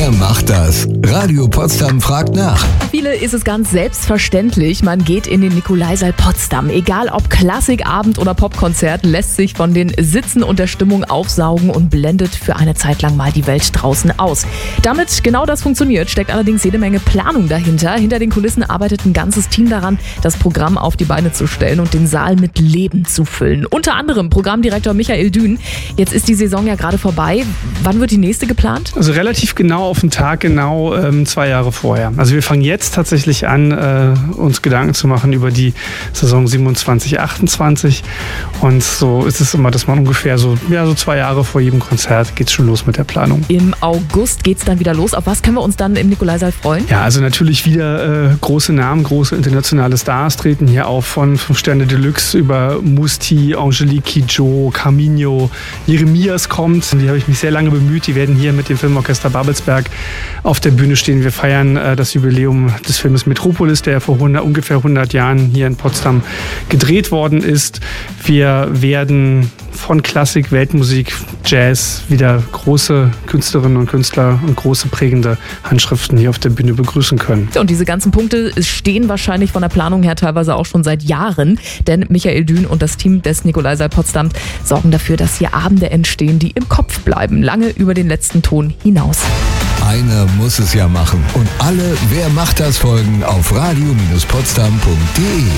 Wer macht das? Radio Potsdam fragt nach. Viele ist es ganz selbstverständlich, man geht in den Nikolaisaal Potsdam. Egal ob Klassikabend oder Popkonzert, lässt sich von den Sitzen und der Stimmung aufsaugen und blendet für eine Zeit lang mal die Welt draußen aus. Damit genau das funktioniert, steckt allerdings jede Menge Planung dahinter. Hinter den Kulissen arbeitet ein ganzes Team daran, das Programm auf die Beine zu stellen und den Saal mit Leben zu füllen. Unter anderem Programmdirektor Michael Dün. Jetzt ist die Saison ja gerade vorbei. Wann wird die nächste geplant? Also relativ genau auf den Tag, 2 Jahre vorher. Also wir fangen jetzt tatsächlich an, uns Gedanken zu machen über die Saison 27, 28. Und so ist es immer, dass man ungefähr so 2 Jahre vor jedem Konzert geht es schon los mit der Planung. Im August geht es dann wieder los. Auf was können wir uns dann im Nikolaisaal freuen? Ja, also natürlich wieder große Namen, große internationale Stars treten hier auf, von 5 Sterne Deluxe über Musti, Angelique Kidjo, Carminho, Jeremias kommt. Die habe ich mich sehr lange bemüht. Die werden hier mit dem Filmorchester Babelsberg auf der Bühne stehen. Wir feiern das Jubiläum des Filmes Metropolis, der vor ungefähr 100 Jahren hier in Potsdam gedreht worden ist. Wir werden von Klassik, Weltmusik, Jazz wieder große Künstlerinnen und Künstler und große prägende Handschriften hier auf der Bühne begrüßen können. Und diese ganzen Punkte stehen wahrscheinlich von der Planung her teilweise auch schon seit Jahren, denn Michael Dün und das Team des Nikolaisaal Potsdam sorgen dafür, dass hier Abende entstehen, die im Kopf bleiben, lange über den letzten Ton hinaus. Einer muss es ja machen. Und alle Wer macht das Folgen auf radio-potsdam.de.